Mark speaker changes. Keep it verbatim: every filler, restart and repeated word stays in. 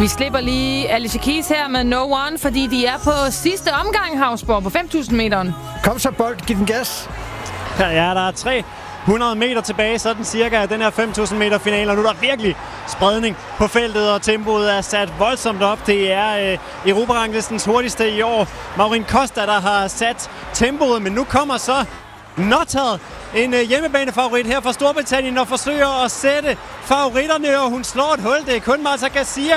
Speaker 1: Vi slipper lige Alicia Keys her med No One, fordi de er på sidste omgang, Hausborg, på fem tusind meteren.
Speaker 2: Kom så, Bolt. Giv den gas.
Speaker 3: Ja, der er tre hundrede meter tilbage, sådan cirka af den her fem tusind meter finale, og nu er der virkelig spredning på feltet, og tempoet er sat voldsomt op. Det er øh, Europaranglistens hurtigste i år, Maureen Costa, der har sat tempoet, men nu kommer så Nuttall, en øh, hjemmebanefavorit her fra Storbritannien, og forsøger at sætte favoritterne, og hun slår et hul. Det er kun Marta Garcia,